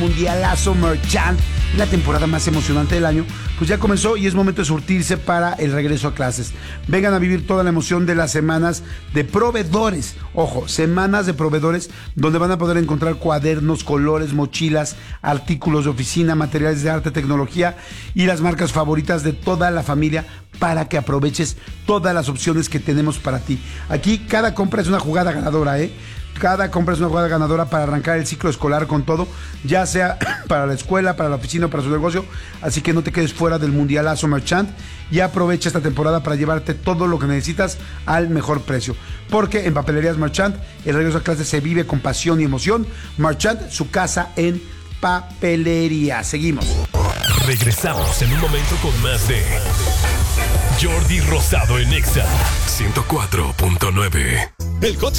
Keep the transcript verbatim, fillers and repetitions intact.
mundialazo Merchant, la temporada más emocionante del año, pues ya comenzó y es momento de surtirse para el regreso a clases. Vengan a vivir toda la emoción de las semanas de proveedores. Ojo, semanas de proveedores donde van a poder encontrar cuadernos, colores, mochilas, artículos de oficina, materiales de arte, tecnología y las marcas favoritas de toda la familia para que aproveches todas las opciones que tenemos para ti. Aquí cada compra es una jugada ganadora, ¿eh? Cada compra es una jugada ganadora para arrancar el ciclo escolar con todo, ya sea para la escuela, para la oficina o para su negocio. Así que no te quedes fuera del mundialazo Merchant y aprovecha esta temporada para llevarte todo lo que necesitas al mejor precio. Porque en Papelerías Merchant el regreso a clases se vive con pasión y emoción. Merchant, su casa en papelería. Seguimos. Regresamos en un momento con más de Jordi Rosado en Exa ciento cuatro punto nueve. El coche